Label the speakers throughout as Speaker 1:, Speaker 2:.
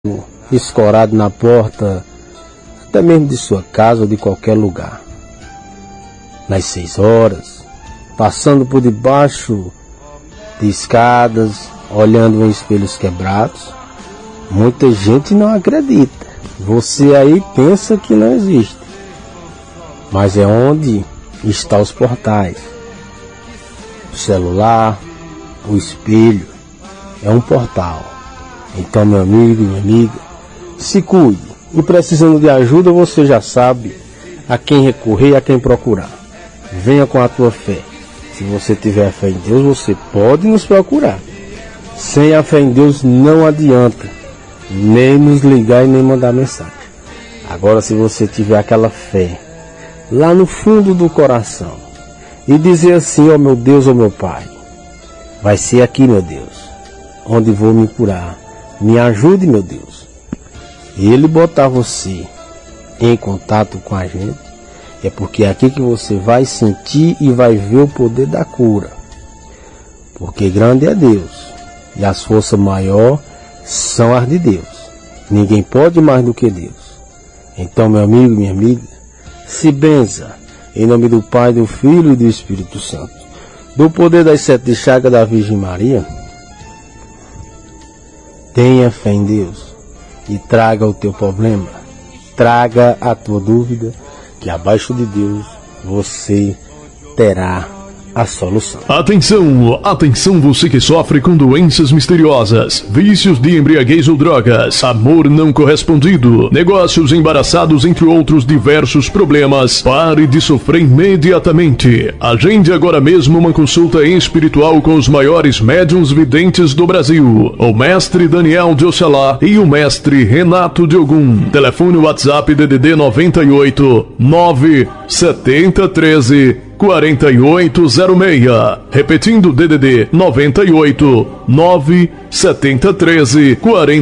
Speaker 1: escorado na porta, até mesmo de sua casa ou de qualquer lugar. Nas 6 horas, passando por debaixo de escadas, olhando em espelhos quebrados. Muita gente não acredita. Você aí pensa que não existe. Mas é onde estão os portais. O celular, o espelho, é um portal. Então, meu amigo e minha amiga, se cuide. E precisando de ajuda, você já sabe a quem recorrer e a quem procurar. Venha com a tua fé. Se você tiver fé em Deus, você pode nos procurar. Sem a fé em Deus não adianta nem nos ligar e nem mandar mensagem. Agora, se você tiver aquela fé lá no fundo do coração e dizer assim: ó meu Deus, ó meu Pai, vai ser aqui, meu Deus, onde vou me curar. Me ajude, meu Deus. E Ele botar você em contato com a gente, é porque é aqui que você vai sentir e vai ver o poder da cura. Porque grande é Deus e as forças maiores são as de Deus. Ninguém pode mais do que Deus. Então, meu amigo, minha amiga, se benza em nome do Pai, do Filho e do Espírito Santo, do poder das 7 chagas da Virgem Maria. Tenha fé em Deus e traga o teu problema, traga a tua dúvida, que abaixo de Deus você terá a solução.
Speaker 2: Atenção, atenção você que sofre com doenças misteriosas, vícios de embriaguez ou drogas, amor não correspondido, negócios embaraçados, entre outros diversos problemas. Pare de sofrer imediatamente. Agende agora mesmo uma consulta espiritual com os maiores médiuns videntes do Brasil, o mestre Daniel de Oxalá e o mestre Renato de Ogum. Telefone WhatsApp DDD 98 97013 4806. Repetindo, DDD 98 97013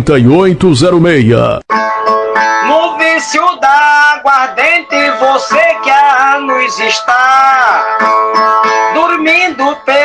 Speaker 2: 4806.
Speaker 3: No vício da aguardente, você que há anos está dormindo